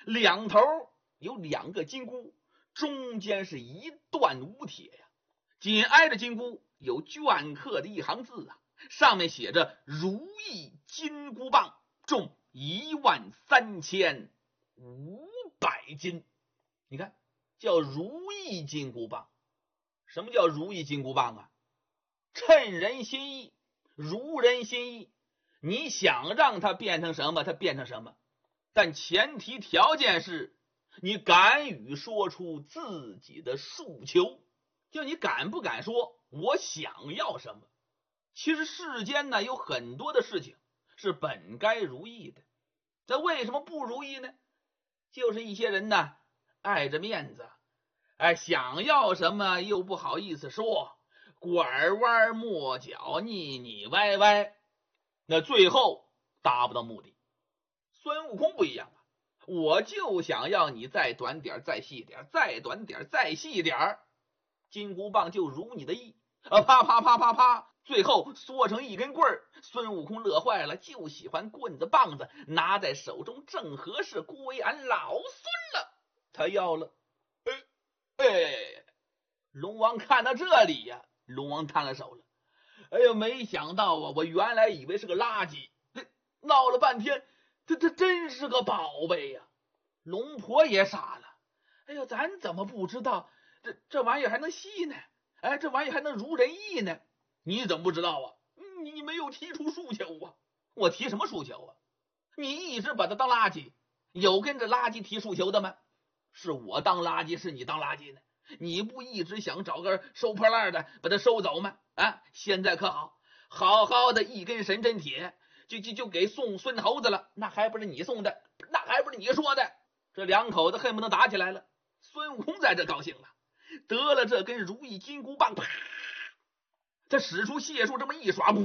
两头有2个金箍，中间是一段无铁呀。紧挨着金箍有镌刻的一行字啊，上面写着“如意金箍棒，重13500斤”。你看，叫如意金箍棒。什么叫如意金箍棒啊？称人心意，如人心意。你想让它变成什么，它变成什么。但前提条件是你敢于说出自己的诉求，就你敢不敢说我想要什么。其实世间呢有很多的事情是本该如意的，这为什么不如意呢？就是一些人呢爱着面子，想要什么又不好意思说，拐弯抹角，腻腻歪歪，那最后达不到目的。孙悟空不一样啊，我就想要你再短点，再细点，再短点，再细点，金箍棒就如你的意，啪啪啪啪啪，最后缩成一根棍儿。孙悟空乐坏了，就喜欢棍子棒子，拿在手中正合适，归俺老孙了。他要了。龙王看到这里呀，龙王摊了手了。哎呀，没想到啊，我原来以为是个垃圾，闹了半天这真是个宝贝呀。龙婆也傻了，哎呦，咱怎么不知道这玩意儿还能细呢？这玩意儿还能如人意呢？你怎么不知道啊？你没有提出诉求啊。我提什么诉求啊？你一直把它当垃圾，有跟着垃圾提诉求的吗？是我当垃圾，是你当垃圾呢？你不一直想找个收破烂的把它收走吗？现在可好，好好的一根神针铁就给送孙猴子了，那还不是你送的，那还不是你说的。这两口子恨不能打起来了。孙悟空在这高兴了，得了这根如意金箍棒，啪，他使出解数这么一耍，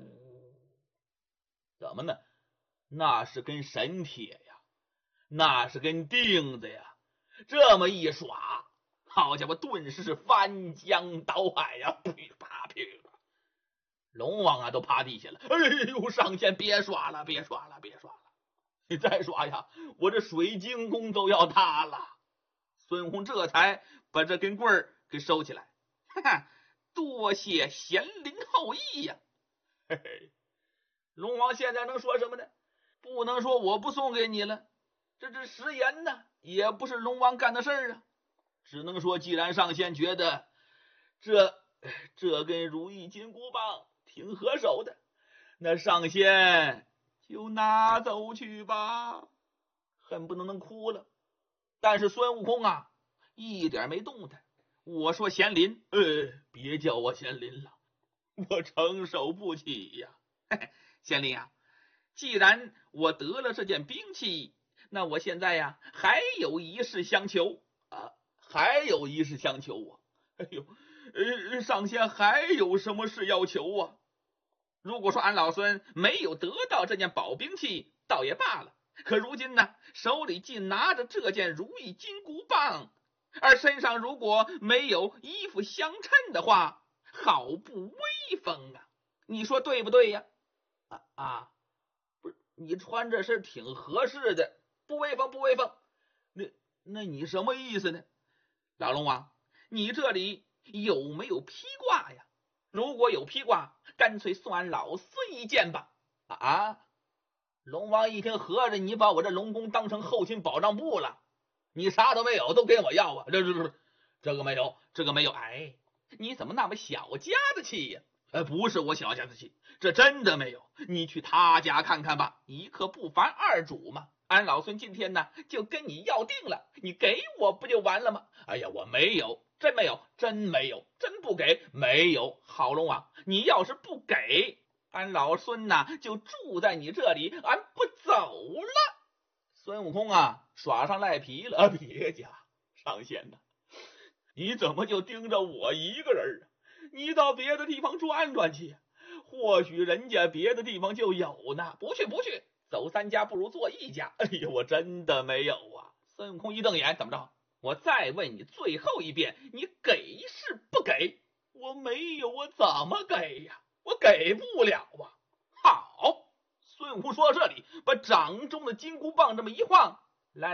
怎么呢？那是根神铁呀，那是根钉子呀，这么一耍，好家伙，顿时是翻江倒海呀，噼啪噼啪。龙王啊都趴地下了。哎呦，上仙，别耍了，别耍了，别耍了，你再耍呀，我这水晶宫都要塌了。孙悟空这才把这根棍儿给收起来，多谢贤灵厚意呀。嘿嘿，龙王现在能说什么呢？不能说我不送给你了，这食言呢，也不是龙王干的事儿啊。只能说，既然上仙觉得这根如意金箍棒挺合手的，那上仙就拿走去吧。恨不能哭了。但是孙悟空啊一点没动弹。我说贤林，别叫我贤林了，我承受不起呀。贤林啊，既然我得了这件兵器，那我现在呀还有一事相求啊，还有一事相求啊。哎呦，上仙还有什么事要求啊？如果说俺老孙没有得到这件宝兵器倒也罢了，可如今呢，手里既拿着这件如意金箍棒，而身上如果没有衣服相衬的话，好不威风啊！你说对不对呀？不是，你穿这身挺合适的，不威风不威风。那你什么意思呢？老龙王，你这里有没有披挂呀？如果有披挂，干脆送俺老孙一件吧。龙王一听，合着你把我这龙宫当成后勤保障部了？你啥都没有，都跟我要啊？这个没有，这个没有。你怎么那么小家子气呀？不是我小家子气，这真的没有。你去他家看看吧，一刻不烦二主嘛。俺老孙今天呢就跟你要定了，你给我不就完了吗？我没有，真没有，真没有，真不给，没有。好龙王，你要是不给，俺老孙呐就住在你这里，俺不走了。孙悟空啊耍上赖皮了。别家上仙呐，你怎么就盯着我一个人啊？你到别的地方转转去，或许人家别的地方就有呢。不去，走3家不如做1家。我真的没有啊。孙悟空一瞪眼，怎么着？我再问你最后一遍，你给是不给？我没有，我怎么给呀？我给不了啊。好，孙悟空说到这里，把掌中的金箍棒这么一晃，